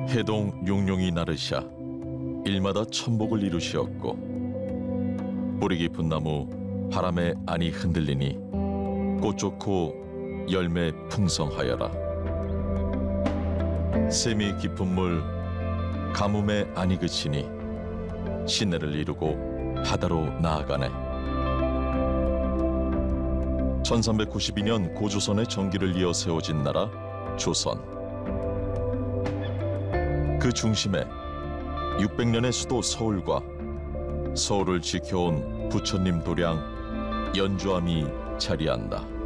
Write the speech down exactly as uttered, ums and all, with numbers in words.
해동 용룡이 나르샤 일마다 천복을 이루시었고 뿌리 깊은 나무 바람에 안이 흔들리니 꽃 좋고 열매 풍성하여라. 샘이 깊은 물 가뭄에 안이 그치니 시내를 이루고 바다로 나아가네. 천삼백구십이 년 고조선의 정기를 이어 세워진 나라 조선. 그 중심에 육백 년의 수도 서울과 서울을 지켜온 부처님 도량 연주함이 자리한다.